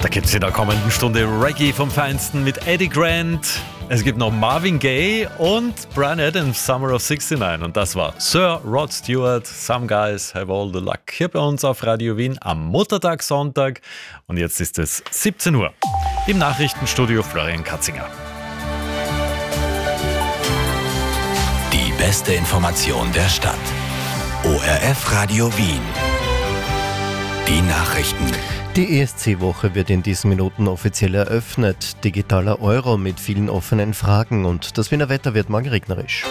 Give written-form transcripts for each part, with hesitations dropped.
Da gibt es in der kommenden Stunde Reggae vom Feinsten mit Eddie Grant. Es gibt noch Marvin Gaye und Bryan Adams, Summer of 69. Und das war Sir Rod Stewart, Some Guys Have All the Luck. Hier bei uns auf Radio Wien am Muttertag, Sonntag. Und jetzt ist es 17 Uhr. Im Nachrichtenstudio Florian Katzinger. Die beste Information der Stadt. ORF Radio Wien. Die Nachrichten. Die ESC-Woche wird in diesen Minuten offiziell eröffnet. Digitaler Euro mit vielen offenen Fragen und das Wiener Wetter wird morgen regnerisch.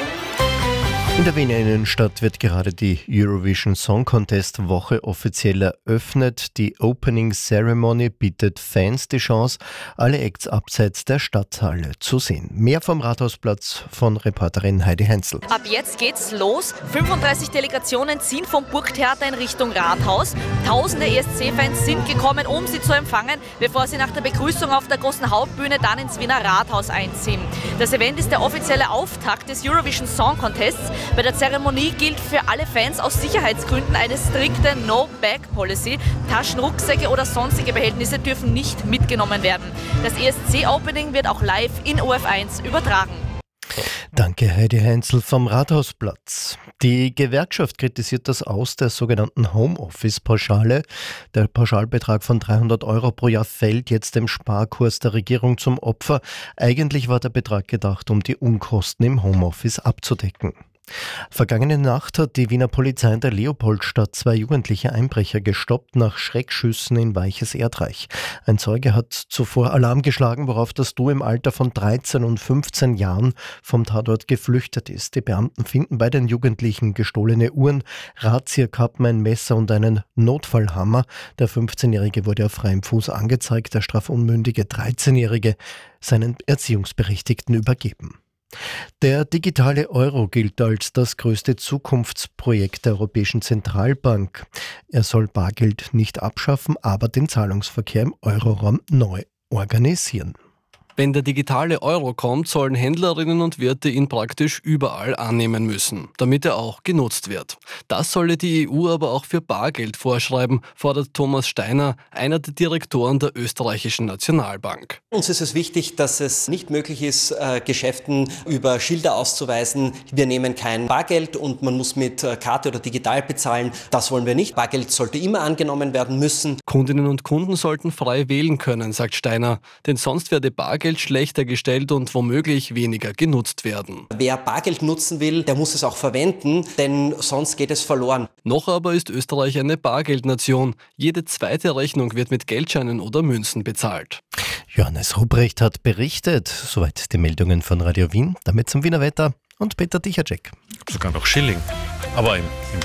In der Wiener Innenstadt wird gerade die Eurovision Song Contest Woche offiziell eröffnet. Die Opening Ceremony bietet Fans die Chance, alle Acts abseits der Stadthalle zu sehen. Mehr vom Rathausplatz von Reporterin Heidi Heinzel. Ab jetzt geht's los. 35 Delegationen ziehen vom Burgtheater in Richtung Rathaus. Tausende ESC-Fans sind gekommen, um sie zu empfangen, bevor sie nach der Begrüßung auf der großen Hauptbühne dann ins Wiener Rathaus einziehen. Das Event ist der offizielle Auftakt des Eurovision Song Contests. Bei der Zeremonie gilt für alle Fans aus Sicherheitsgründen eine strikte No-Bag-Policy. Taschen, Rucksäcke oder sonstige Behältnisse dürfen nicht mitgenommen werden. Das ESC-Opening wird auch live in ORF1 übertragen. Danke Heidi Heinzel vom Rathausplatz. Die Gewerkschaft kritisiert das Aus der sogenannten Homeoffice-Pauschale. Der Pauschalbetrag von 300 Euro pro Jahr fällt jetzt dem Sparkurs der Regierung zum Opfer. Eigentlich war der Betrag gedacht, um die Unkosten im Homeoffice abzudecken. Vergangene Nacht hat die Wiener Polizei in der Leopoldstadt 2 jugendliche Einbrecher gestoppt nach Schreckschüssen in Weiches Erdreich. Ein Zeuge hat zuvor Alarm geschlagen, worauf das Duo im Alter von 13 und 15 Jahren vom Tatort geflüchtet ist. Die Beamten finden bei den Jugendlichen gestohlene Uhren, Razzierkappen, ein Messer und einen Notfallhammer. Der 15-Jährige wurde auf freiem Fuß angezeigt, der strafunmündige 13-Jährige seinen Erziehungsberechtigten übergeben. Der digitale Euro gilt als das größte Zukunftsprojekt der Europäischen Zentralbank. Er soll Bargeld nicht abschaffen, aber den Zahlungsverkehr im Euroraum neu organisieren. Wenn der digitale Euro kommt, sollen Händlerinnen und Wirte ihn praktisch überall annehmen müssen, damit er auch genutzt wird. Das solle die EU aber auch für Bargeld vorschreiben, fordert Thomas Steiner, einer der Direktoren der österreichischen Nationalbank. Uns ist es wichtig, dass es nicht möglich ist, Geschäften über Schilder auszuweisen, wir nehmen kein Bargeld und man muss mit Karte oder digital bezahlen. Das wollen wir nicht. Bargeld sollte immer angenommen werden müssen. Kundinnen und Kunden sollten frei wählen können, sagt Steiner, denn sonst werde Bargeld schlechter gestellt und womöglich weniger genutzt werden. Wer Bargeld nutzen will, der muss es auch verwenden, denn sonst geht es verloren. Noch aber ist Österreich eine Bargeldnation. Jede zweite Rechnung wird mit Geldscheinen oder Münzen bezahlt. Johannes Ruprecht hat berichtet. Soweit die Meldungen von Radio Wien. Damit zum Wiener Wetter und Peter Tichacek. Sogar noch Schilling. Aber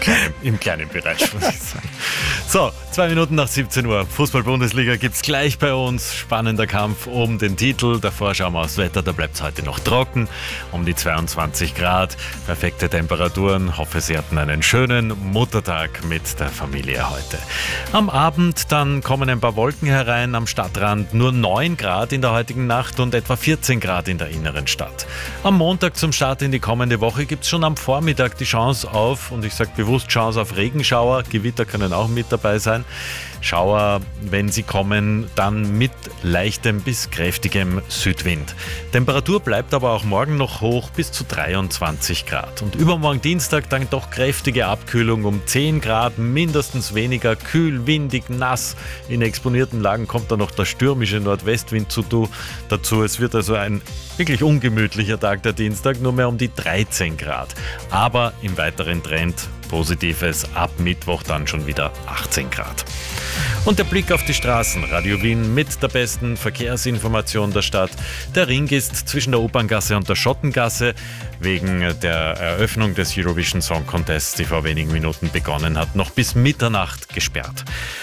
im kleinen Bereich, muss ich sagen. So, 2 Minuten nach 17 Uhr. Fußball-Bundesliga gibt's gleich bei uns. Spannender Kampf um den Titel. Davor schauen wir aufs Wetter. Da bleibt es heute noch trocken. Um die 22 Grad. Perfekte Temperaturen. Hoffe, Sie hatten einen schönen Muttertag mit der Familie heute. Am Abend dann kommen ein paar Wolken herein. Am Stadtrand nur 9 Grad in der heutigen Nacht und etwa 14 Grad in der inneren Stadt. Am Montag zum Start in die kommende Woche gibt's schon am Vormittag die Chance auf, und ich sage bewusst Chance auf Regenschauer, Gewitter können auch mit dabei sein. Schauer, wenn sie kommen, dann mit leichtem bis kräftigem Südwind. Temperatur bleibt aber auch morgen noch hoch bis zu 23 Grad. Und übermorgen Dienstag dann doch kräftige Abkühlung um 10 Grad, mindestens weniger, kühl, windig, nass. In exponierten Lagen kommt dann noch der stürmische Nordwestwind dazu. Es wird also ein wirklich ungemütlicher Tag, der Dienstag, nur mehr um die 13 Grad. Aber im weiteren Trend Positives, ab Mittwoch dann schon wieder 18 Grad. Und der Blick auf die Straßen. Radio Wien mit der besten Verkehrsinformation der Stadt. Der Ring ist zwischen der U-Bahn-Gasse und der Schottengasse wegen der Eröffnung des Eurovision Song Contests, die vor wenigen Minuten begonnen hat, noch bis Mitternacht gesperrt.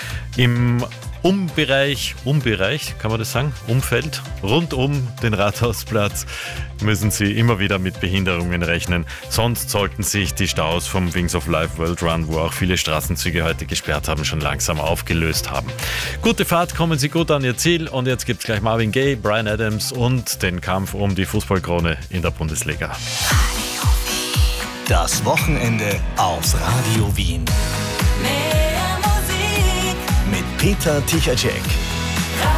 Im Umbereich, kann man das sagen? Umfeld, rund um den Rathausplatz müssen Sie immer wieder mit Behinderungen rechnen. Sonst sollten sich die Staus vom Wings of Life World Run, wo auch viele Straßenzüge heute gesperrt haben, schon langsam aufgelöst haben. Gute Fahrt, kommen Sie gut an Ihr Ziel und jetzt gibt's gleich Marvin Gaye, Bryan Adams und den Kampf um die Fußballkrone in der Bundesliga. Das Wochenende auf Radio Wien. Mit Peter Tichacek.